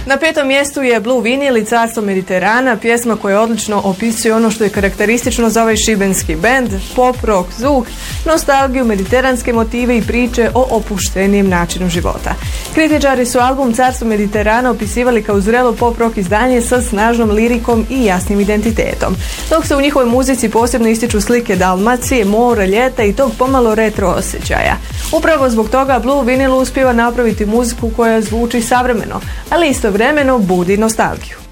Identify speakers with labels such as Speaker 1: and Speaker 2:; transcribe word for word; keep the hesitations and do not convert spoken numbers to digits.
Speaker 1: Na petom mjestu je Blue Vinyl i Carstvo Mediterana, pjesma koja odlično opisuje ono što je karakteristično za ovaj šibenski bend, pop, rock, zvuk, nostalgiju, mediteranske motive i priče o opuštenijem načinu života. Kritičari su album Carstvo Mediterana opisivali kao zrelo pop rock izdanje sa snažnom lirikom i jasnim identitetom, dok se u njihovoj muzici posebno ističu slike Dalmacije, mora, ljeta i tog pomalo retro osjećaja. Upravo zbog toga Blue Vinyl uspijeva napraviti muziku koja zvuči savremeno, ali istovremeno budi nostalgiju.